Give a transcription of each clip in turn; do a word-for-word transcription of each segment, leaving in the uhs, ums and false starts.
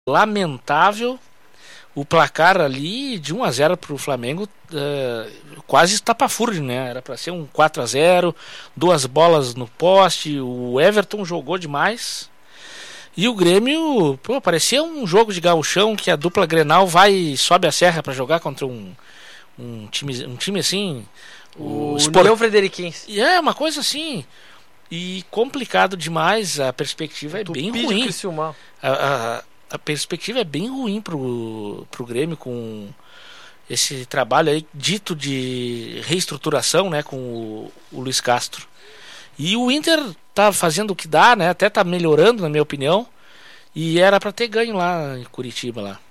lamentável. O placar ali de um a zero pro Flamengo uh, quase estapafúrdio, né? Era para ser um quatro a zero, duas bolas no poste, o Everton jogou demais. E o Grêmio, pô, parecia um jogo de gauchão que a dupla Grenal vai e sobe a serra para jogar contra um, um, time, um time assim... O, o Sport... Frederiquins. E é uma coisa assim... E complicado demais, a perspectiva é bem ruim. A, a, a perspectiva é bem ruim pro, pro Grêmio com esse trabalho aí dito de reestruturação, né, com o, o Luiz Castro. E o Inter tá fazendo o que dá, né, até tá melhorando, na minha opinião, e era para ter ganho lá em Curitiba. Lá.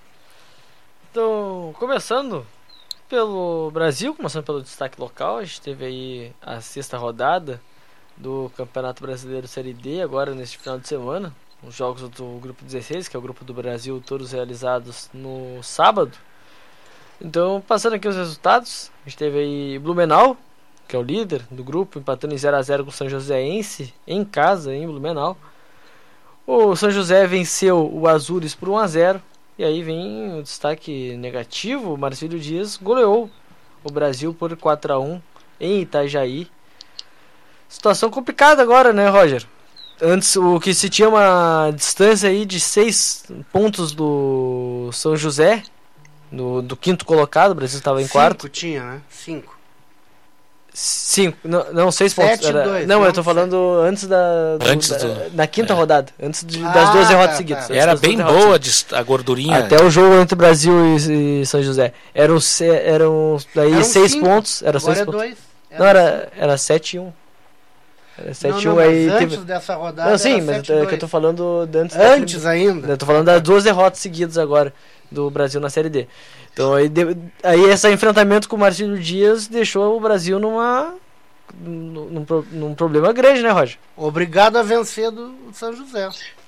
Então, começando pelo Brasil, começando pelo destaque local, a gente teve aí a sexta rodada do Campeonato Brasileiro Série D, agora neste final de semana, os jogos do Grupo dezesseis, que é o Grupo do Brasil, todos realizados no sábado. Então, passando aqui os resultados, a gente teve aí Blumenau, que é o líder do grupo, empatando em zero a zero com o São Joséense, em casa, em Blumenau. O São José venceu o Azures por um a zero, e aí vem o destaque negativo, o Marcílio Dias goleou o Brasil por quatro a um em Itajaí. Situação complicada agora, né, Roger? Antes, o que se tinha uma distância aí de seis pontos do São José, do, do quinto colocado, o Brasil estava em Cinco quarto. tinha, né? Cinco. Cinco, não, não seis pontos. Sete, Era, dois, não, não, eu tô falando antes da, do, antes da do, na quinta é. rodada, antes de, Ah, das duas derrotas tá, seguidas. tá. Era bem boa a gordurinha. Até o jogo entre Brasil e, e São José. Eram, eram daí Eram seis cinco. pontos. Era Agora seis é pontos. dois. Não, era, era sete e um. Era sete e um, não, não, aí mas teve... antes dessa rodada Não, sim, era mas sete é dois. que eu tô falando de antes, Antes da... ainda. Eu tô falando das duas derrotas seguidas agora do Brasil na Série D. Então aí, de... aí esse enfrentamento com o Marcílio Dias deixou o Brasil numa num, num, num problema grande, né, Roger? Obrigado a vencer do São José.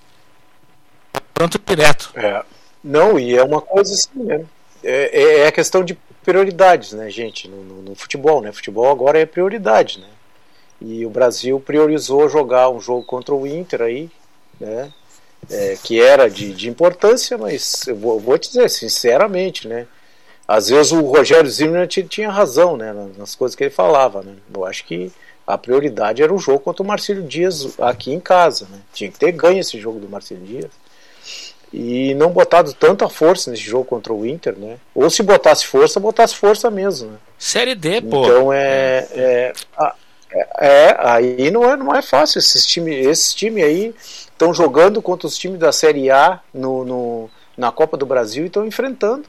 Pronto direto. É. Não, e é uma coisa assim, né? É, é, é a questão de prioridades, né, gente, no, no, no futebol, né? Futebol agora é prioridade, né? E o Brasil priorizou jogar um jogo contra o Inter aí, né? É, que era de, de importância, mas eu vou, vou te dizer sinceramente, né? Às vezes o Rogério Zimmermann tinha razão, né? Nas coisas que ele falava, né? Eu acho que a prioridade era o jogo contra o Marcílio Dias aqui em casa, né? Tinha que ter ganho esse jogo do Marcílio Dias e não botado tanta força nesse jogo contra o Inter, né? Ou se botasse força, botasse força mesmo, né? Série D, pô. Então é, é, é, é aí não é, não é fácil. Esses times esses time aí estão jogando contra os times da Série A no, no, na Copa do Brasil e estão enfrentando.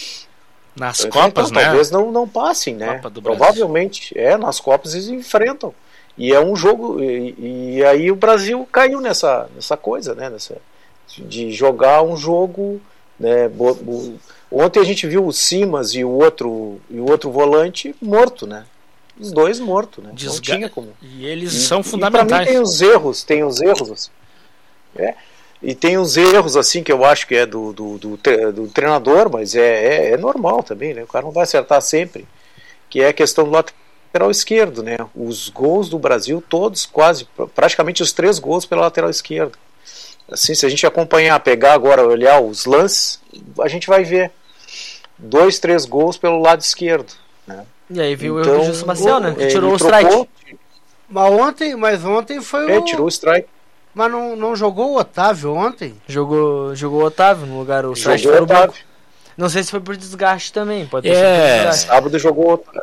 Nas então, Copas, então, né? Talvez não, não passem, né? Copa do Provavelmente, é, nas Copas eles enfrentam. E é um jogo. E, e aí o Brasil caiu nessa, nessa coisa, né? Nessa, de jogar um jogo, né? Ontem a gente viu o Simas e o outro, e o outro volante morto, né? Os dois mortos, né? Desga... Não tinha como. E eles e, são e fundamentais. Pra mim tem os erros, tem os erros. Assim. É. E tem os erros assim que eu acho que é do, do, do, do treinador, mas é, é, é normal também, né? O cara não vai acertar sempre. Que é a questão do lateral esquerdo, né? Os gols do Brasil, todos, quase, praticamente os três gols pela lateral esquerda. Assim, se a gente acompanhar, pegar agora, olhar os lances, a gente vai ver dois, três gols pelo lado esquerdo, né? E aí viu então, o Gilson Maciel, né? Que tirou o trocou, strike. Mas ontem, mas ontem foi é, o... tirou o strike. Mas não, não jogou o Otávio ontem? Jogou, jogou o Otávio no lugar, o strike Jogou foi o Otávio. banco. Não sei se foi por desgaste também, pode ter É, sido por desgaste. Sábado jogou outro.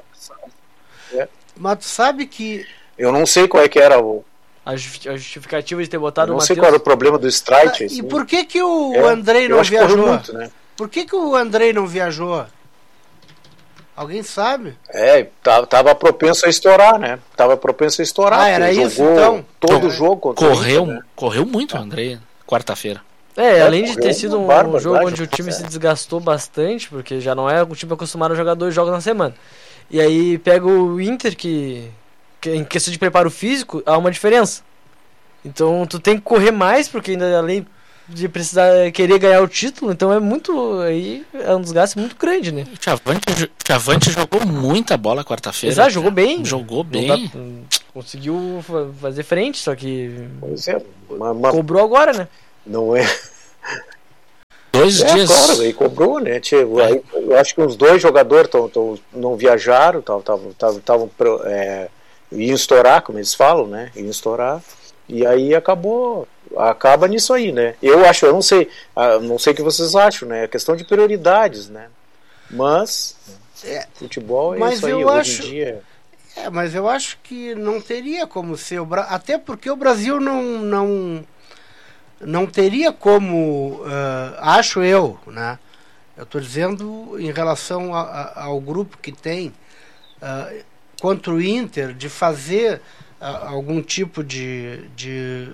É. Mas tu sabe que... Eu não sei qual é que era o... A justificativa de ter botado Eu o não sei Matheus. qual era o problema do strike. Ah, assim. e por que que o É, Andrei eu não acho que correu viajou? muito, né? Por que que o Andrei não viajou? Alguém sabe? É, tava, tava propenso a estourar, né? Tava propenso a estourar. Ah, era porque isso, jogou então? todo É. o jogo contra Correu, o Inter, né? correu muito, André, quarta-feira. É, É, além de correu ter uma sido um barbaridade, jogo onde o time é. se desgastou bastante, porque já não é o time acostumado a jogar dois jogos na semana. E aí pega o Inter, que, que em questão de preparo físico, há uma diferença. Então tu tem que correr mais, porque ainda além de precisar querer ganhar o título, então é muito, aí é um desgaste muito grande, né? O Chavante, Chavante jogou muita bola quarta-feira. Exato, jogou bem. Jogou Não bem. dá- conseguiu fa- fazer frente, só que Pois é, mas, mas cobrou agora, né? não é. dois é, dias. Claro, aí cobrou, né? Tipo, aí, eu acho que uns dois jogadores tão, tão, não viajaram, estavam é, iam estourar, como eles falam, né? Iam estourar. E aí acabou, acaba nisso aí, né? Eu acho, eu não sei, não sei o que vocês acham, né? É questão de prioridades, né? Mas é, futebol é mas isso aí, eu hoje acho, em dia. É, mas eu acho que não teria como ser o Brasil, até porque o Brasil não não não teria como, uh, acho eu, né? Eu estou dizendo em relação a, a, ao grupo que tem uh, contra o Inter, de fazer uh, algum tipo de, de,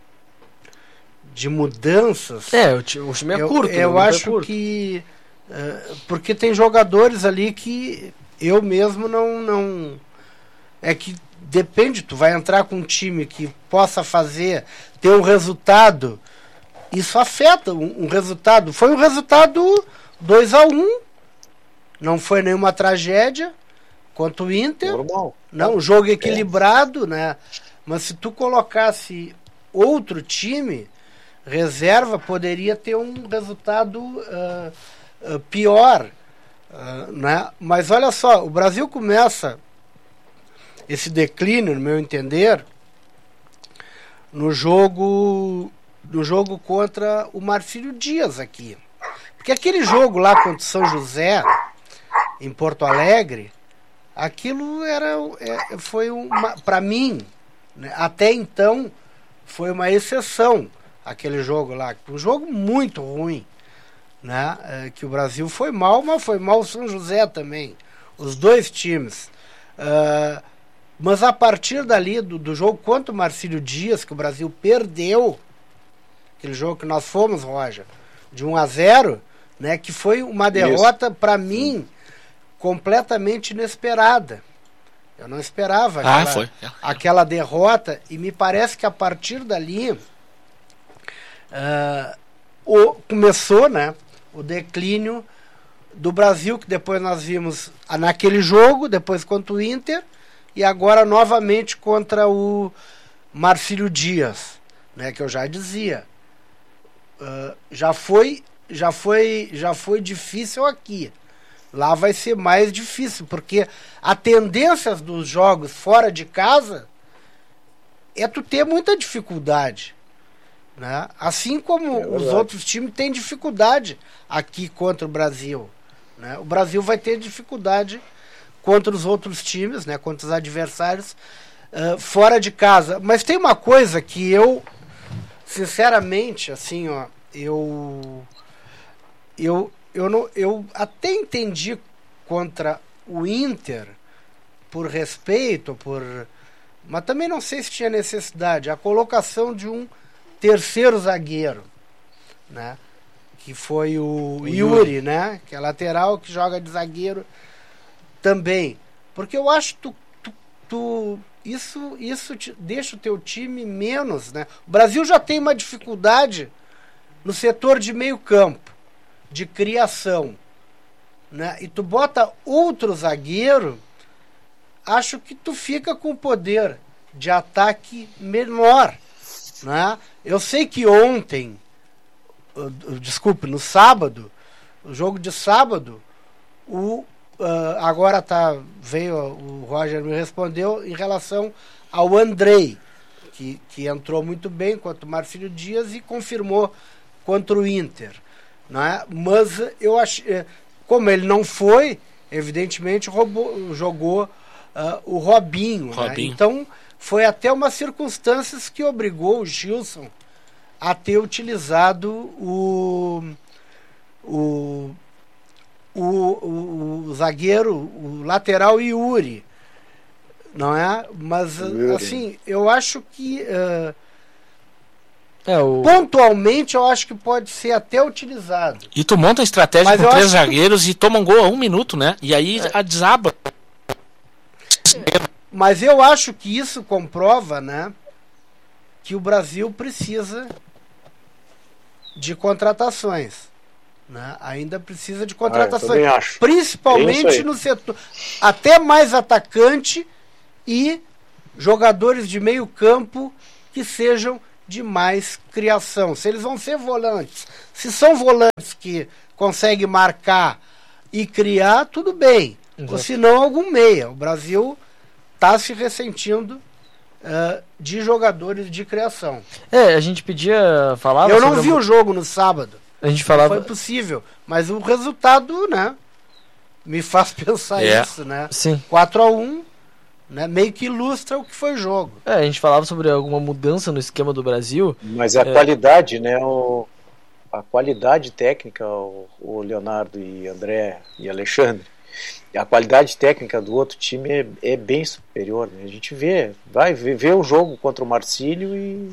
de mudanças. É, o time é eu, curto. Eu né? acho é curto. que... Uh, porque tem jogadores ali que eu mesmo não... não é que depende, tu vai entrar com um time que possa fazer, ter um resultado, isso afeta um, um resultado. Foi um resultado dois a um, não foi nenhuma tragédia contra o Inter. Normal. Não, um jogo equilibrado, é. né? Mas se tu colocasse outro time, reserva, poderia ter um resultado uh, uh, pior. Uh, né? Mas olha só, o Brasil começa esse declínio, no meu entender, no jogo no jogo contra o Marcílio Dias aqui. Porque aquele jogo lá contra o São José, em Porto Alegre, aquilo era, é, foi uma, para mim, né, até então, foi uma exceção, aquele jogo lá. Um jogo muito ruim, né, é, que o Brasil foi mal, mas foi mal o São José também. Os dois times. Uh, Mas a partir dali, do, do jogo contra o Marcílio Dias, que o Brasil perdeu, aquele jogo que nós fomos, Roger, de um a zero, né, que foi uma derrota, para mim, completamente inesperada. Eu não esperava ah, aquela, foi. aquela derrota, e me parece que a partir dali uh, o, começou, né, o declínio do Brasil, que depois nós vimos naquele jogo, depois contra o Inter, e agora novamente contra o Marcílio Dias, né, que eu já dizia. Uh, já foi, já foi, já foi difícil aqui. Lá vai ser mais difícil, porque a tendência dos jogos fora de casa é tu ter muita dificuldade, né? Assim como é os outros times têm dificuldade aqui contra o Brasil, né? O Brasil vai ter dificuldade contra os outros times, né, contra os adversários, uh, fora de casa. Mas tem uma coisa que eu, sinceramente, assim, ó, eu, eu, eu, não, eu até entendi contra o Inter, por respeito, por, mas também não sei se tinha necessidade, a colocação de um terceiro zagueiro, né, que foi o, o Yuri, Yuri, né, que é lateral, que joga de zagueiro também, porque eu acho que tu, tu, tu, isso, isso te deixa o teu time menos, né? O Brasil já tem uma dificuldade no setor de meio campo, de criação, né? E tu bota outro zagueiro, acho que tu fica com poder de ataque menor, né? Eu sei que ontem, uh, uh, desculpe, no sábado, o jogo de sábado, o Uh, agora tá, veio, o Roger me respondeu em relação ao Andrei, que, que entrou muito bem contra o Marcílio Dias e confirmou contra o Inter, né? Mas eu acho, como ele não foi, evidentemente roubou, jogou uh, o Robinho, Robinho. Né? Então foi até umas circunstâncias que obrigou o Gilson a ter utilizado o o O, o, o zagueiro, o lateral Yuri, não é? Mas, Yuri. assim, eu acho que uh, é, o... pontualmente eu acho que pode ser até utilizado. E tu monta a estratégia Mas com três zagueiros que... e toma um gol a um minuto, né? E aí é. a desaba. É. Mas eu acho que isso comprova, né, que o Brasil precisa de contratações. Né? Ainda precisa de contratações, ah, principalmente no setor, até mais atacante e jogadores de meio campo que sejam de mais criação. Se eles vão ser volantes, se são volantes que conseguem marcar e criar, tudo bem. Exato. Ou se não, algum meia. O Brasil está se ressentindo uh, de jogadores de criação. É, a gente pedia... Falava Eu não vi a... o jogo no sábado. A gente falava... Não foi possível. Mas o resultado, né, me faz pensar é. isso, né? Sim. quatro a um, né, meio que ilustra o que foi o jogo. É, a gente falava sobre alguma mudança no esquema do Brasil. Mas a é... qualidade, né, o... a qualidade técnica, o, o Leonardo e André e Alexandre, a qualidade técnica do outro time é, é bem superior, né? A gente vê, vai ver, vê o jogo contra o Marcílio e,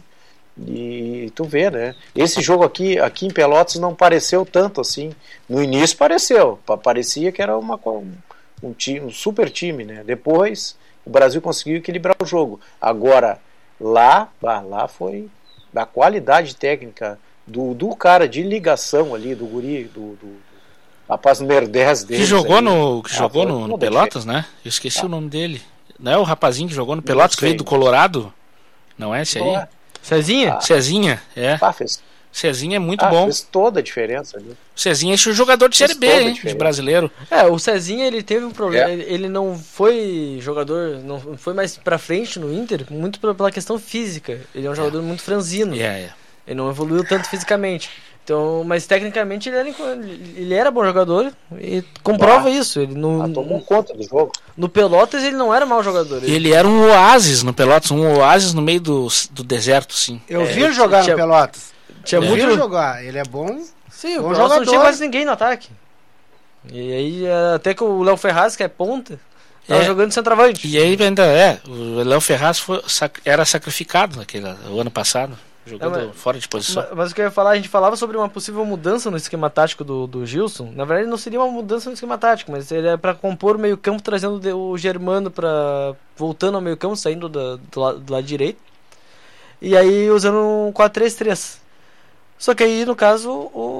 e tu vê, né? Esse jogo aqui, aqui em Pelotas não pareceu tanto assim. No início pareceu, parecia que era uma, um, time, um super time, né? Depois o Brasil conseguiu equilibrar o jogo. Agora lá, lá foi a qualidade técnica do, do cara de ligação ali, do guri, do, do rapaz número dez dele. Que jogou aí, no, que ah, jogou no, no Pelotas, né? Eu esqueci ah. o nome dele. Não é o rapazinho que jogou no Pelotas, que veio do Colorado? Não é esse aí? É. Cezinha? Ah. Cezinha, é. Ah, fez... Cezinha é muito ah, bom. Fez toda a diferença ali. Cezinha é jogador de Série B, hein, de brasileiro. É, o Cezinha, ele teve um problema. É. Ele não foi jogador, não foi mais pra frente no Inter, muito pela questão física. Ele é um jogador é. muito franzino. É, é. Ele não evoluiu tanto fisicamente. Então, mas tecnicamente ele era, ele era bom jogador e comprova ah, isso. Ele não, ah, tomou conta do jogo. No Pelotas ele não era mau jogador. Ele, ele era um oásis no Pelotas, um oásis no meio do, do deserto, sim. Eu é, vi ele jogar tinha, no Pelotas. Tinha eu muito vi ele jogar. Ele é bom. Sim, bom o Pelotas não tinha quase ninguém no ataque. E aí até que o Léo Ferraz, que é ponta, tava é, jogando centroavante. E aí ainda é, o Léo Ferraz foi, era sacrificado naquele, o ano passado. Jogando é, mas, fora de posição. Mas, mas o que eu ia falar, a gente falava sobre uma possível mudança no esquema tático do, do Gilson. Na verdade não seria uma mudança no esquema tático, mas seria para compor o meio campo, trazendo o Germano para voltando ao meio campo, saindo da, do, lado, do lado direito. E aí usando um quatro três três. Só que aí no caso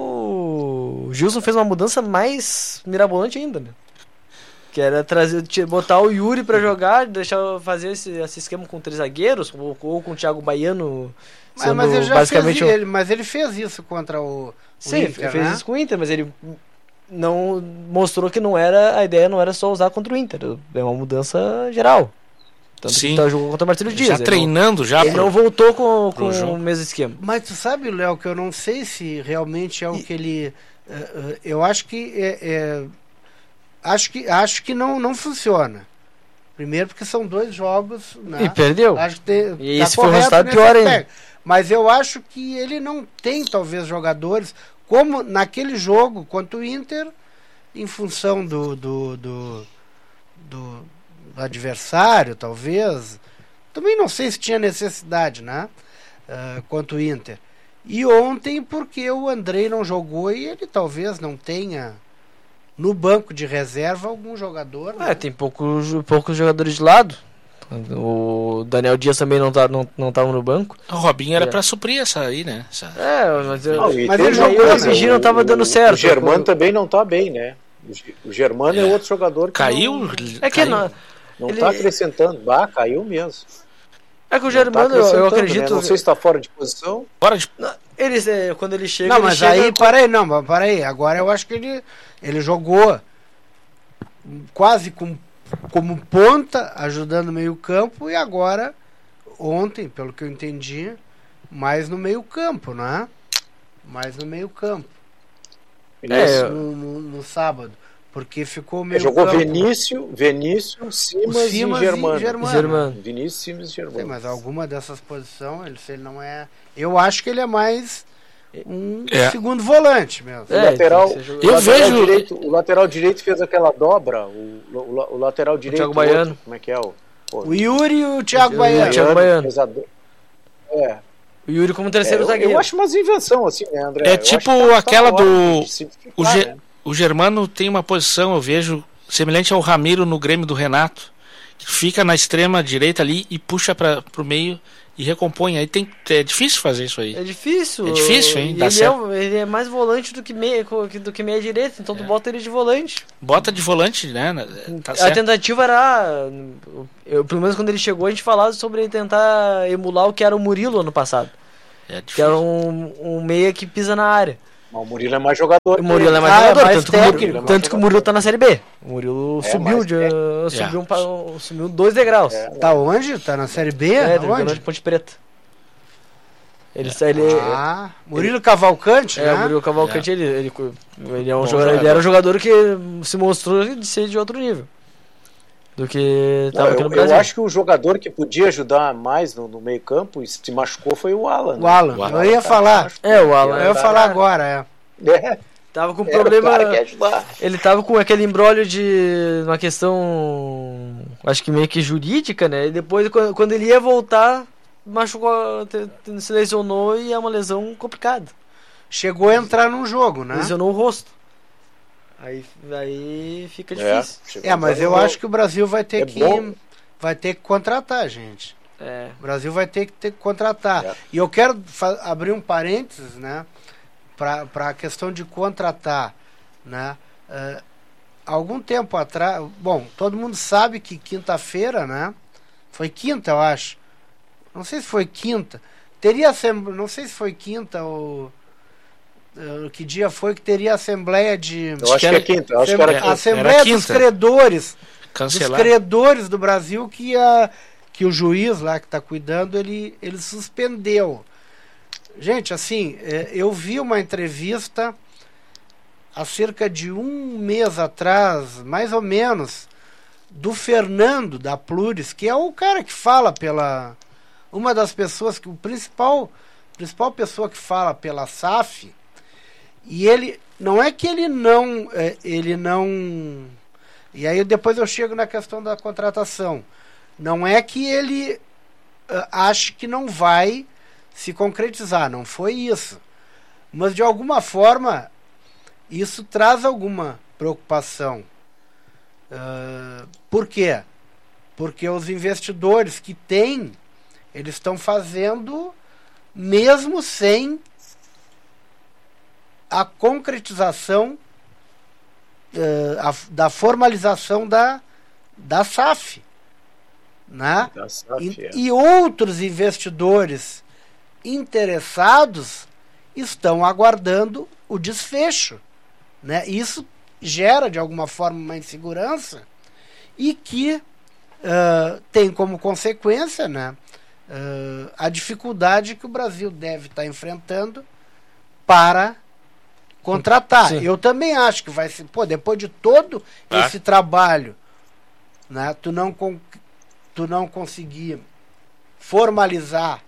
o Gilson fez uma mudança mais mirabolante ainda, né? Que era trazer, botar o Yuri para jogar, deixar fazer esse, esse esquema com três zagueiros ou, ou com o Thiago Baiano. Mas, mas, ele já basicamente fez, ele, mas ele fez isso contra o, o Sim, Inter, ele fez né? isso com o Inter, mas ele não mostrou que não era, a ideia não era só usar contra o Inter, é uma mudança geral. Tanto Sim. que tá jogando contra o Marcelo Dias. Já treinando não, já. Ele pro, não voltou com, com o mesmo esquema. Mas tu sabe, Léo, que eu não sei se realmente é o e... que ele... Uh, uh, eu acho que é, é, acho que acho que não, não funciona. Primeiro porque são dois jogos, né? E perdeu. Acho que tem, e tá esse foi o resultado pior ainda. Mas eu acho que ele não tem, talvez, jogadores como naquele jogo contra o Inter, em função do, do, do, do, do adversário, talvez. Também não sei se tinha necessidade, né? Uh, contra o Inter. E ontem, porque o Andrei não jogou e ele talvez não tenha no banco de reserva algum jogador. É, né? Tem poucos, poucos jogadores de lado. O Daniel Dias também não tá, não, não tava no banco. O Robinho era é. pra suprir essa aí, né? Essa... É, mas, eu, não, mas ele jogou, né? Esse giro não tava dando certo. O Germano também não tá bem, né? O Germano é, é outro jogador que caiu. Não, é que caiu. não, não ele... tá acrescentando. Bah, caiu mesmo. É que o Germano, tá eu, eu acredito. Né? Não sei se tá fora de posição. Fora de. Não, eles, é, quando ele chega. Não, ele mas chega aí, com... para aí, não, para aí. Agora eu acho que ele, ele jogou quase com, como ponta, ajudando o meio-campo, e agora, ontem, pelo que eu entendi, mais no meio-campo, não é? Mais no meio-campo. É, no, no, no sábado. Porque ficou meio. Jogou campo. Vinícius, Vinícius, Simas, Simas e Germano. E Germano. Germano. Vinícius, Simas e Germano. Sim, mas alguma dessas posições, ele, se ele não é. Eu acho que ele é mais um é. segundo volante mesmo. O lateral, eu o lateral vejo direito, o lateral direito fez aquela dobra. O, o, o lateral direito. O Thiago Baiano. Outro, como é que é o? Pô, o Yuri e o Thiago o Baiano. Thiago Baiano. É. O Yuri como terceiro é, eu, zagueiro. Eu acho umas invenção assim, né, André? É eu tipo tá, aquela tá do. O, Ge... né? o Germano tem uma posição, eu vejo, semelhante ao Ramiro no Grêmio do Renato. Que fica na extrema direita ali e puxa para pro meio e recompõe. Aí tem, é difícil fazer isso aí. É difícil. É difícil, hein? Dá ele, certo. é, ele é mais volante do que meia, do que meia direita, então é. tu bota ele de volante. Bota de volante, né? Tá a certo. tentativa era. Eu, pelo menos quando ele chegou, a gente falava sobre ele tentar emular o que era o Murilo ano passado. É que era um, um meia que pisa na área. Mas o Murilo é mais jogador. O Murilo é mais ah, jogador, é mais tanto, técnico, que, o Murilo, tanto que o Murilo tá na Série B. O Murilo é, subiu, de, uh, subiu, é. um, subiu dois degraus. É, tá onde? Tá na Série B? É, onde? de Ponte Preta. Ele, é. ele, ah, Murilo Cavalcante, é, né? o Murilo Cavalcante, é. ele, ele, ele, é um jogador, ele era um jogador que se mostrou de ser de outro nível do que tava Não, aqui eu, no Brasil. Eu acho que o jogador que podia ajudar mais no, no meio campo e se machucou foi o Alan. O Alan, né? o Alan eu ia falar. É, o Alan. Eu ia falar agora, é. É. Tava com problema. Ele tava com aquele embrólio de uma questão, acho que meio que jurídica, né? E depois, quando ele ia voltar, machucou, se lesionou e é uma lesão complicada. Chegou a entrar num jogo, né? Lesionou o rosto. Aí, aí fica difícil. É, é mas eu acho que o Brasil vai ter é que bom. vai ter que contratar, gente. É. O Brasil vai ter que, ter que contratar. É. E eu quero abrir um parênteses, né? Para a questão de contratar, né? Uh, algum tempo atrás, bom, todo mundo sabe que quinta-feira, né? Foi quinta, eu acho. Não sei se foi quinta. Teria não sei se foi quinta ou uh, que dia foi que teria assembleia de. Eu acho que é quinta. Eu acho que era quinta. Assembleia era dos credores, Cancelar. dos credores do Brasil que a que o juiz lá que está cuidando ele ele suspendeu. Gente, assim, eu vi uma entrevista há cerca de um mês atrás, mais ou menos, do Fernando da Plures, que é o cara que fala pela... Uma das pessoas, que o principal, principal pessoa que fala pela S A F, e ele... Não é que ele não... Ele não... E aí depois eu chego na questão da contratação. Não é que ele uh, ache que não vai... se concretizar, não foi isso. Mas, de alguma forma, isso traz alguma preocupação. Uh, por quê? Porque os investidores que têm, eles estão fazendo mesmo sem a concretização uh, a, da formalização da, da S A F. Né? Da S A F e, é. e outros investidores interessados estão aguardando o desfecho, né? Isso gera de alguma forma uma insegurança e que uh, tem como consequência, né, uh, a dificuldade que o Brasil deve estar enfrentando para contratar. Sim. Eu também acho que vai ser, pô, depois de todo ah. esse trabalho, né, tu não tu não conseguir formalizar.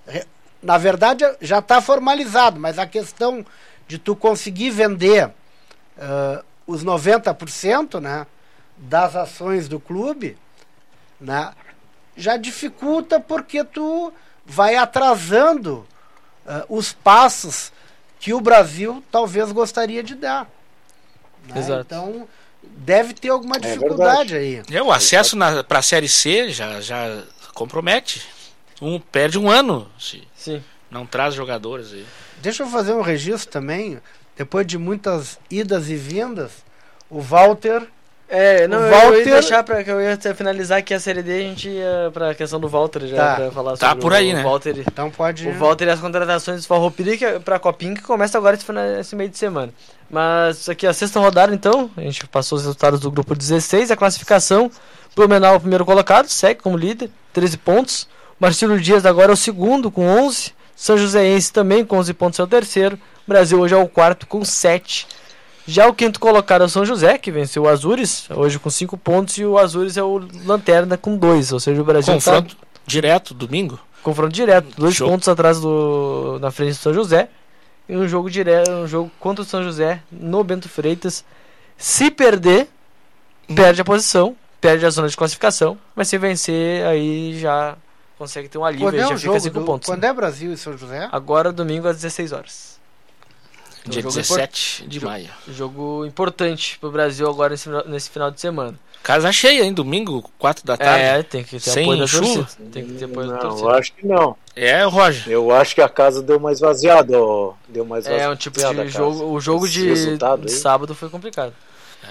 Na verdade, já está formalizado, mas a questão de tu conseguir vender uh, os noventa por cento, né, das ações do clube, né, já dificulta porque tu vai atrasando uh, os passos que o Brasil talvez gostaria de dar. Né? Exato. Então, deve ter alguma dificuldade é aí. É, o acesso para a Série C já, já compromete. Um, perde um ano se Sim. não traz jogadores aí. Deixa eu fazer um registro também. Depois de muitas idas e vindas, o Walter... É, não, o eu, Walter... eu ia deixar para que eu ia finalizar aqui a Série D, a gente ia para a questão do Walter já, tá. para falar tá sobre por o, aí, o né? Walter. Então pode... O Walter e as contratações do Farroupilha para a Copinha, que começa agora esse, esse meio de semana. Mas aqui a sexta rodada, então, a gente passou os resultados do grupo dezesseis, a classificação, Blumenau o primeiro colocado, segue como líder, treze pontos. Marcelo Dias agora é o segundo com onze. São Joséense também com onze pontos é o terceiro. Brasil hoje é o quarto com sete. Já o quinto colocado é o São José, que venceu o Azures, hoje com cinco pontos. E o Azures é o lanterna com dois. Ou seja, o Brasil confronto tá... direto, domingo? Confronto direto. Dois Show. pontos atrás do... na frente do São José. E um jogo direto, um jogo contra o São José no Bento Freitas. Se perder, hum. perde a posição, perde a zona de classificação. Mas se vencer, aí já... consegue ter um alívio, é já o fica cinco do, pontos. Quando né? é Brasil e São José? Agora, domingo, às dezesseis horas. Dia um dezessete import... de maio. Jogo importante pro Brasil agora nesse, nesse final de semana. Casa cheia, hein? Domingo, quatro da tarde. É, tem que ter sem apoio da chuva. torcida. Tem que ter apoio não, da torcida. Eu acho que não. É, Roger. Eu acho que a casa deu mais vaziada, ó. Deu mais vaziada. É, um tipo de jogo. O jogo de, de sábado foi complicado. É.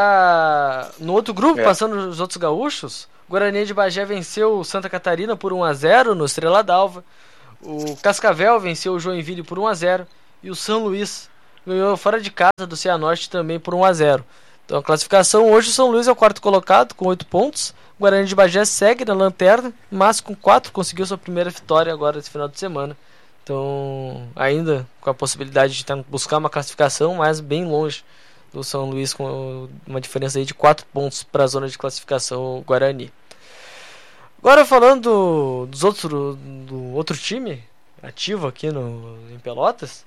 Já no outro grupo, é. passando os outros gaúchos, Guarani de Bagé venceu o Santa Catarina por um a zero no Estrela d'Alva. O Cascavel venceu o Joinville por um a zero e o São Luís ganhou fora de casa do Cianorte também por um a zero. Então a classificação hoje, o São Luís é o quarto colocado com oito pontos. O Guarani de Bagé segue na lanterna, mas com quatro conseguiu sua primeira vitória agora esse final de semana. Então ainda com a possibilidade de buscar uma classificação, mas bem longe do São Luís, com uma diferença aí de quatro pontos para a zona de classificação Guarani. Agora falando dos outro, do outro time ativo aqui no, em Pelotas,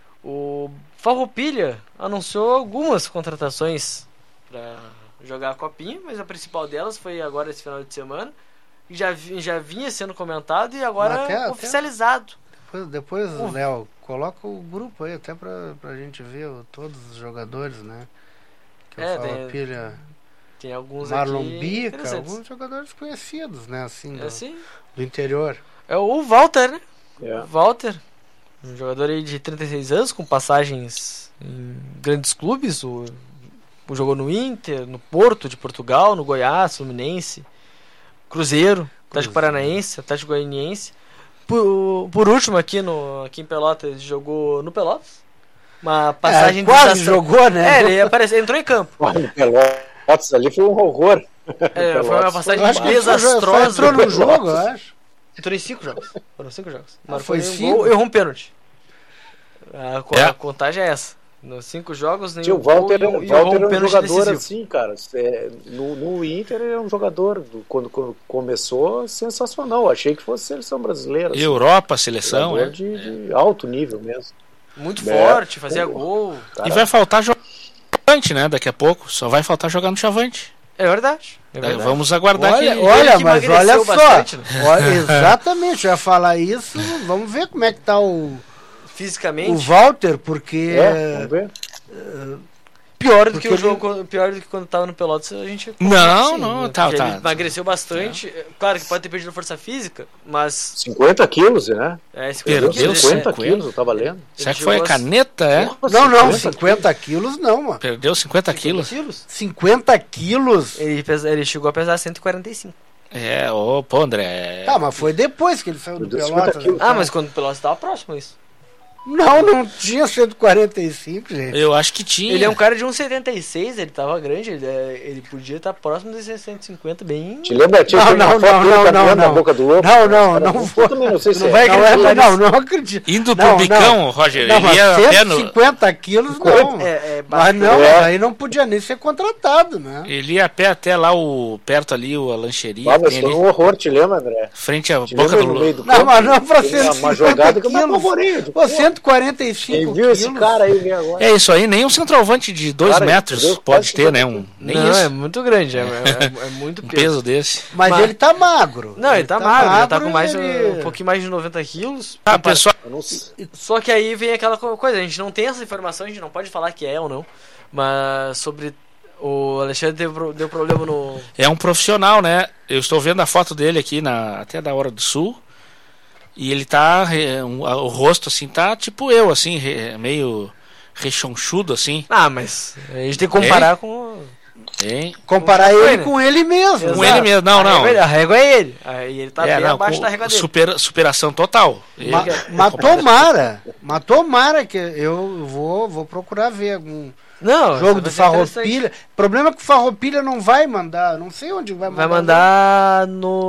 o Farroupilha anunciou algumas contratações para jogar a Copinha, mas a principal delas foi agora esse final de semana, e já, já vinha sendo comentado e agora até, oficializado. Até depois, depois Léo, coloca o grupo aí, até pra, pra gente ver o, todos os jogadores, né? Que é, o Farroupilha, tem, tem alguns Marlon aqui Bica, alguns jogadores conhecidos, né? Assim, do, é assim? do interior. É o Walter, né? Yeah. O Walter, um jogador aí de trinta e seis anos, com passagens em grandes clubes, o, o jogou no Inter, no Porto de Portugal, no Goiás, Fluminense, Cruzeiro, Atlético Paranaense, Atlético Goianiense. Por, por último, aqui, no, aqui em Pelotas, jogou no Pelotas. Uma passagem é, quase jogou, né? É, ele apareceu, entrou em campo. No Pelotas ali foi um horror. É, foi uma passagem desastrosa. Entrou no jogo, eu acho. Entrou em cinco jogos. Foram cinco jogos. Marcou foi um cinco? Gol, errou um pênalti. A, é. a contagem é essa. Nos cinco jogos, nenhum o Walter, gol, e, o Walter um é um jogador decisivo. Assim, cara. É, no, no Inter é um jogador, quando, quando começou, sensacional. Achei que fosse seleção brasileira. Assim. Europa, seleção, é. De, de alto nível mesmo. Muito é, forte, fazia pô, gol. Cara. E vai faltar jogante, né? Daqui a pouco. Só vai faltar jogar no Chavante. É verdade. É verdade. É, vamos aguardar olha, que olha, que mas olha só. Bastante, né? Olha, exatamente, eu ia falar isso. Vamos ver como é que tá o. Fisicamente. O Walter, porque. É, vamos ver. Uh, pior do que o jogo, ele... pior do que quando tava no Pelotas, a gente. Não, assim, não, né? tá, tá. Ele emagreceu bastante. É. Claro que pode ter perdido força física, mas. cinquenta quilos, né? É, cinquenta Perdeu cinquenta quilos, eu tava lendo. Será que foi a caneta, é? Não, não, cinquenta quilos não, mano. Perdeu cinquenta quilos. cinquenta quilos? Ele, pesa, ele chegou a pesar cento e quarenta e cinco. É, ô, pô, André. Tá, mas foi depois que ele saiu do Pelotas. Ah, mas quando o Pelotas tava próximo isso. Não, não tinha cento e quarenta e cinco, gente. Eu acho que tinha. Ele é um cara de um metro e setenta e seis, ele tava grande, ele, ele podia estar próximo de cento e cinquenta, bem... Te lembra? Tinha não, não, não, não, não, não. boca do lobo. Não, não, não, não vou. Não, sei se não, é. vai não, é, não, não acredito. Indo não, pro bicão, não. Roger, não, ele ia cento e cinquenta quilos não. É, é mas não, é. aí não podia nem ser contratado, né? Ele ia a pé até lá, o, perto ali, o, a lancheria. Ah, mas foi um horror, te lembra, André? Frente à boca do lobo. Não, mas não pra cento e uma jogada que eu me apavorei. Pô, cento e quarenta e cinco Quem viu esse cara aí agora? É isso aí, nem um centroavante de dois cara, metros Deus, pode ter, né? Um, nem não, isso. é muito grande, é, é, é muito um peso. peso desse. Mas, mas ele tá magro. Não, ele, ele tá, tá magro, magro, já tá com mais ele... um pouquinho mais de noventa quilos. Ah, pessoal. Só que aí vem aquela coisa, a gente não tem essa informação, a gente não pode falar que é ou não, mas sobre o Alexandre deu, deu problema no... É um profissional, né? Eu estou vendo a foto dele aqui, na, até da Hora do Sul. E ele tá, um, o rosto assim, tá tipo eu, assim, re, meio rechonchudo, assim. Ah, mas a gente tem que comparar é? com... Hein? Comparar ele né? com ele mesmo. Exato. Com ele mesmo, não, não. A régua é ele. Aí ele tá é, bem não, abaixo da régua dele. Super, superação total. Ma, mas tomara, mas tomara que eu vou, vou procurar ver algum não, jogo do Farroupilha. O problema é que o Farroupilha não vai mandar, não sei onde vai mandar. Vai mandar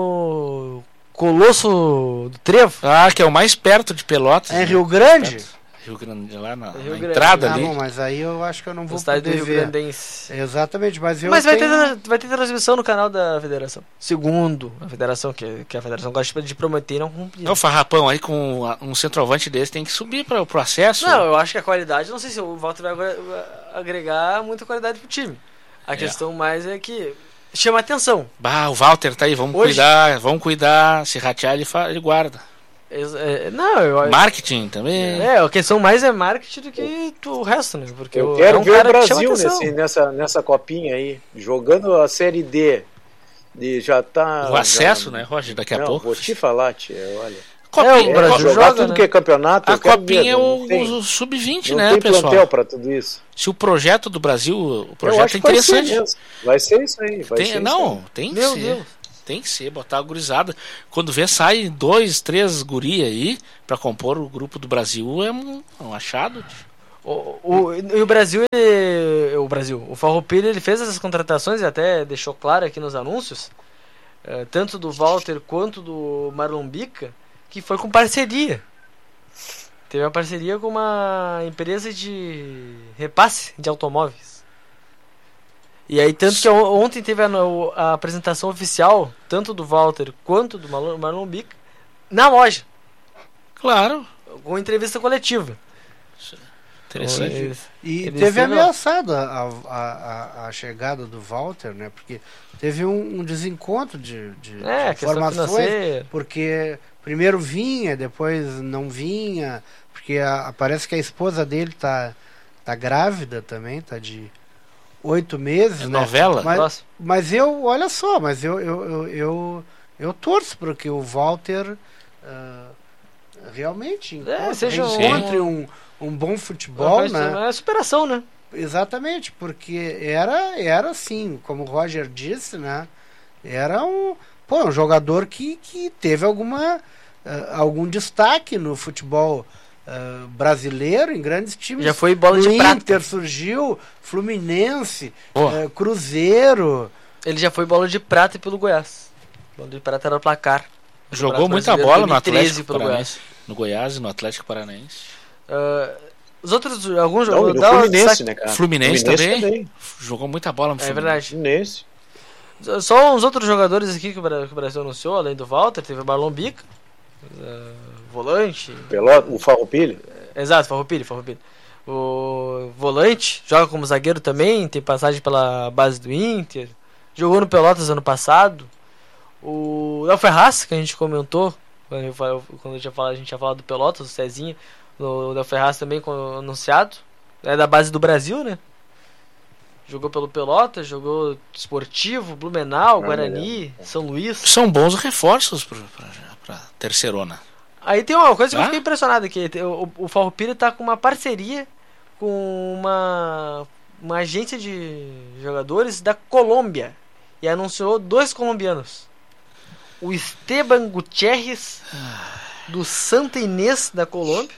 no Colosso do Trevo. Ah, que é o mais perto de Pelotas. É em Rio Grande? Perto. Rio Grande, lá na, Rio na Grande. entrada ah, ali. Bom, mas aí eu acho que eu não vou poder poder Rio ver. Grandense. Exatamente, mas eu Mas vai, tenho... ter, vai ter transmissão no canal da federação. Segundo a federação, que, que a federação gosta de prometer e não cumprir. Não, Farrapão, aí com um centroavante desse tem que subir para o acesso. Não, eu acho que a qualidade, não sei se o Walter vai agregar muita qualidade pro time. A é. questão mais é que chama atenção. Bah, o Walter tá aí, vamos Hoje... cuidar, vamos cuidar, se ratear ele, fa... ele guarda. É, não, eu, marketing também. É, a questão mais é marketing do que o resto, né? Porque eu quero é um ver o Brasil nesse, nessa, nessa copinha aí, jogando a Série D. E já tá. O acesso, já... né, Roger? Daqui a não, pouco. Vou te falar, tia, olha. Copinha, é, o Brasil jogar joga, tudo né? que é campeonato. A copinha ver, é o, tem, o sub vinte, não né, tem pessoal? Plantel pra tudo isso. Se o projeto do Brasil, o projeto eu acho é interessante. Que vai, ser vai ser isso aí. Vai tem, ser não, isso aí. tem Meu que Deus. ser. Tem que ser, botar a gurizada. Quando vê, sai dois, três guri aí pra compor o grupo do Brasil, é um, um achado. O, o, e o Brasil, ele, o Brasil, o Farroupilha, ele fez essas contratações e até deixou claro aqui nos anúncios, uh, tanto do Walter quanto do Marlon Bica, que foi com parceria. Teve uma parceria com uma empresa de repasse de automóveis. E aí, tanto que ontem teve a, a apresentação oficial, tanto do Walter quanto do Marlon, Marlon Bica, na loja. Claro. Com entrevista coletiva. Interessante. Eles, e eles teve ameaçado a, a, a, a chegada do Walter, né? Porque teve um, um desencontro de, de, é, de informações. Porque primeiro vinha, depois não vinha. Porque a, parece que a esposa dele tá, tá grávida também, tá de oito meses. É né? novela? Mas, mas eu, olha só, mas eu, eu, eu, eu, eu torço porque o Walter uh, realmente encontre, é, seja encontre um, um bom futebol, né? É superação, né? Exatamente, porque era, era assim, como o Roger disse, né? Era um, pô, um jogador que, que teve alguma, uh, algum destaque no futebol Uh, brasileiro em grandes times. Já foi bola no de prata. Inter surgiu, Fluminense, uh, Cruzeiro. Ele já foi bola de prata pelo Goiás. Bola de prata era o placar. Jogou muita bola no Atlético Paranaense, no Goiás e no Atlético Paranaense. Uh, os outros, alguns Não, jogos. Fluminense, né, cara? Fluminense, Fluminense também. também. Jogou muita bola no É Fluminense. verdade. Fluminense. Só uns outros jogadores aqui que o Brasil anunciou, além do Walter, teve o Marlon Bica. Uh, volante. Pelota, o Farroupilha. Exato, Farroupilha, Farroupilha. O volante, joga como zagueiro também, tem passagem pela base do Inter. Jogou no Pelotas ano passado. O Léo Ferraz, que a gente comentou, quando, eu, quando eu tinha falado, a gente tinha falado do Pelotas, o Cezinha. O Léo Ferraz também anunciado. É da base do Brasil, né? Jogou pelo Pelotas, jogou Esportivo, Blumenau, Guarani, São Luís. São bons reforços pra, pra, pra terceirona. Aí tem uma coisa que ah? eu fiquei impressionado aqui. O, o Farroupilha tá com uma parceria com uma, uma agência de jogadores da Colômbia. E anunciou dois colombianos. O Esteban Gutierrez, do Santa Inês da Colômbia.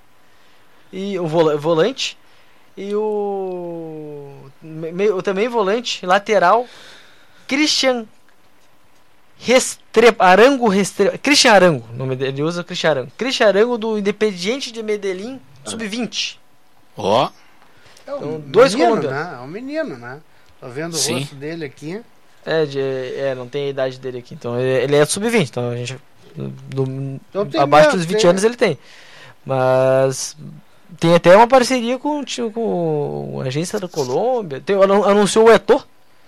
E o volante. E o, o também volante, lateral, Christian Restrepo, Arango Restrepo, Christian Arango, nome dele, ele usa Christian Arango. Christian Arango do Independiente de Medellín, ah. sub vinte. Ó. Oh. É um então, dois menino, né? É um menino, né? Tô vendo Sim. o rosto dele aqui. É, de, é, não tem a idade dele aqui. Então ele é sub vinte, então a gente do, então, abaixo mesmo, dos vinte tem. anos ele tem. Mas tem até uma parceria com, com a agência da Colômbia. Tem, anunciou o Eto'o.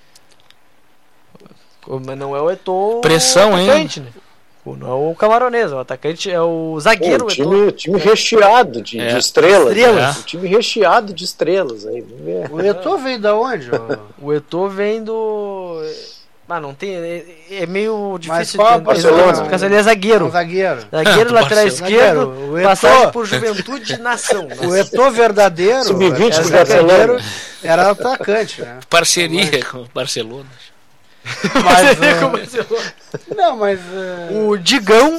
Mas não é o Eto'o. Pressão, hein? Né? Não é o camaronês, o atacante é o zagueiro. Pô, o time, time recheado de, é. de estrelas. estrelas. Né? O time recheado de estrelas. Aí. O Eto'o vem da onde? O Eto'o vem do. Ah, não tem. É, é meio difícil. Mas qual de Barcelona? Porque ele é zagueiro. É um zagueiro. Zagueiro, lateral esquerdo, passagem por Juventude de Nação. O Eto'o verdadeiro. sub vinte do Barcelona. Era atacante, né? Parceria mas... com o Barcelona. Mas, uh... Não, mas. Uh... O Digão,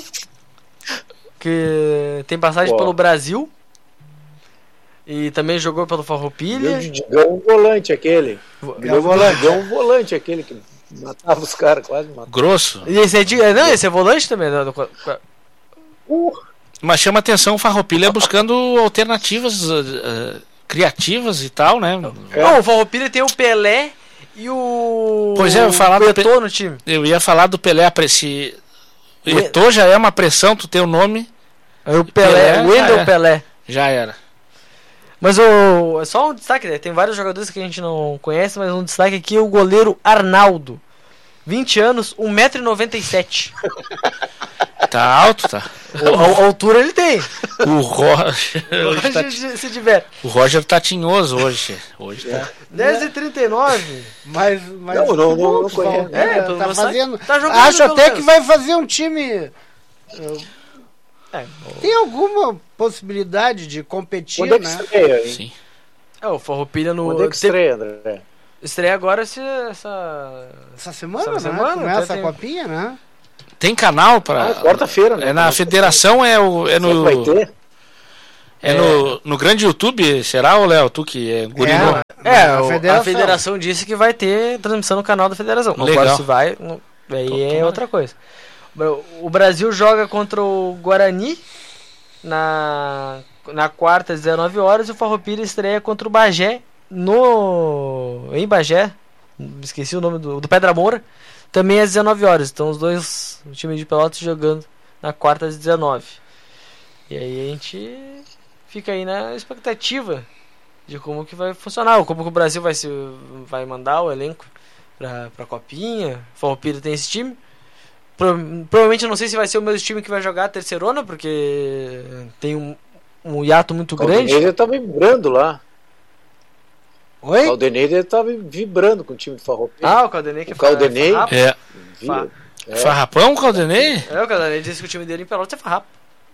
que tem passagem Pô. pelo Brasil. E também jogou pelo Farroupilha. O Digão volante aquele. É o volante. Digão volante aquele que matava os caras, quase matava. Grosso. E esse é, de... não, esse é volante também. Não, uh. Mas chama atenção o Farroupilha buscando alternativas uh, criativas e tal, né? É. Não, o Farroupilha tem o Pelé. E o. Pois é, eu ia falar do Eto'o no time. Eu ia falar do Pelé. Se... O Eto'o já é uma pressão, tu ter o nome. Aí o Pelé, o Wendel é. Pelé. Já era. Mas o. Só um destaque, né? Tem vários jogadores que a gente não conhece, mas um destaque aqui é o goleiro Arnaldo. vinte anos, um metro e noventa e sete. Tá alto, tá? O, a, a altura ele tem. O Roger. O Roger tá, se tiver. O Roger tá tinhoso hoje. Hoje tá. dez e trinta e nove. Mas, mas. Não, não, não, não conheço. É, tá fazendo. Tá jogando acho até que vai fazer um time. É, tem alguma possibilidade de competir, Quando é que né? estreia, hein? Sim. É, o Farroupilha no. Quando é que estreia, André? Estreia agora esse, essa... Essa semana, essa né? semana, Começa tem... a copinha, né? Tem canal para... Ah, quarta-feira, né? É na federação, é, o, é no... Vai ter? É, é no, no grande YouTube, será, ô Léo? Tu que é guri é, novo. É, a federação. a federação disse que vai ter transmissão no canal da federação. Não Legal. se vai, não, aí tô, é tô outra coisa. O Brasil joga contra o Guarani na, na quarta às dezenove horas e o Farroupilha estreia contra o Bagé no em Bagé. Esqueci o nome do, do Pedra Moura. Também às dezenove horas. Então os dois, o time de Pelotas jogando na quarta às dezenove. E aí a gente fica aí na expectativa de como que vai funcionar, como que o Brasil vai se vai mandar o elenco pra, pra Copinha. O Farroupilha tem esse time. Pro, provavelmente eu não sei se vai ser o mesmo time que vai jogar a terceirona, porque tem um, um hiato muito grande. O Caldenei tá vibrando lá. Oi? O Caldenei tá vibrando com o time do Farroupilha. Ah, o Caldenei que o Caldenei farrapa. É. Fa... é. Farrapão, o Caldenei? É, o Caldenei disse que o time dele em Pelotas é farrapa.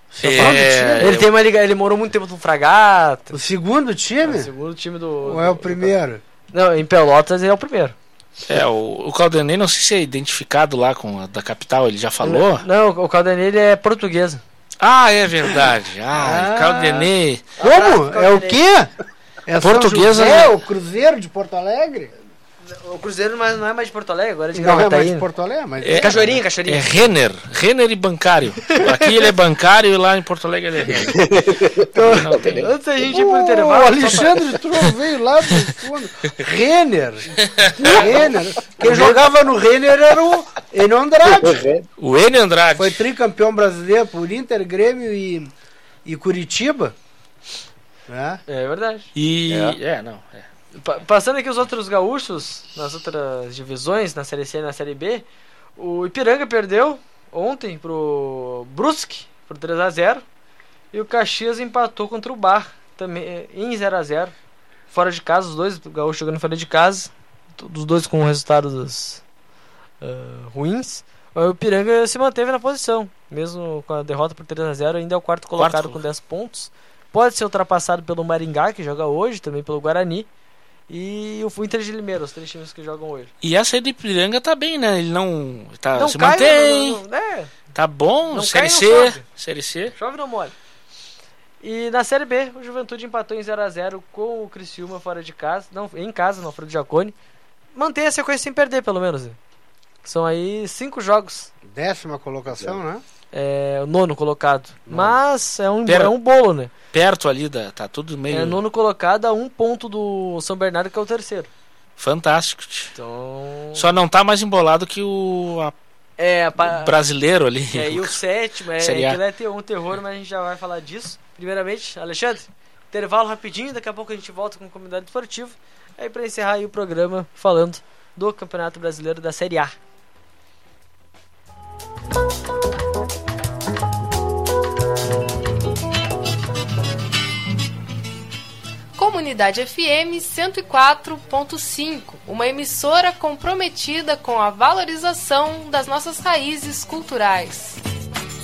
É, ele, tem uma liga, ele morou muito tempo no Fragata. O segundo time? É o segundo time do... Ou é o primeiro? Não, em Pelotas ele é o primeiro. É, o, o Caldenei não sei se é identificado lá com a da capital, ele já falou? Não, não o Caldenei ele é português. Ah, é verdade. Ah, ah Caldenei. Como? É o quê? É portuguesa. É o Cruzeiro de Porto Alegre? O Cruzeiro não é mais de Porto Alegre, agora é de Não é mais de Porto Alegre, mas... É, Cachoeirinha, Cachoeirinha. É Renner, Renner e bancário. Aqui ele é bancário e lá em Porto Alegre ele é Renner. Então, não tem... Antes a gente ir pro o intervalo... O Alexandre Tron veio lá do fundo. Renner. Renner. Quem jogava no Renner era o Enio Andrade. O Enio Andrade. Foi tricampeão brasileiro por Inter, Grêmio e, e Curitiba. É, é verdade. E... É, é não, é. Passando aqui os outros gaúchos, nas outras divisões, na Série C e na Série B, o Ipiranga perdeu ontem pro Brusque por três a zero e o Caxias empatou contra o Bar também em zero a zero, fora de casa, os dois gaúchos jogando fora de casa, os dois com resultados uh, ruins. O Ipiranga se manteve na posição, mesmo com a derrota por três a zero, ainda é o quarto colocado quarto. com dez pontos. Pode ser ultrapassado pelo Maringá, que joga hoje, também pelo Guarani. E o Inter de Limeira, os três times que jogam hoje. E essa aí do Ipiranga tá bem, né? Ele não, tá, não se cai, mantém. Não, não, é. Tá bom, não Série cai, C. chove. Série C. Chove não mole. E na Série B, o Juventude empatou em zero a zero com o Criciúma fora de casa. Não, em casa, no Alfredo Jaconi. Mantém a sequência sem perder, pelo menos. São aí cinco jogos. Décima colocação, é. né? É o nono colocado. Nono. Mas é um, Per... é um bolo, né? Perto ali, da, tá tudo meio... É nono colocado a um ponto do São Bernardo, que é o terceiro. Fantástico. Então... Só não tá mais embolado que o, a... é, a pa... o brasileiro ali. E aí o sétimo, é, é um terror, mas a gente já vai falar disso. Primeiramente, Alexandre, intervalo rapidinho, daqui a pouco a gente volta com o comunidade esportivo. Aí para encerrar aí o programa falando do Campeonato Brasileiro da Série A. Comunidade F M cento e quatro ponto cinco, uma emissora comprometida com a valorização das nossas raízes culturais.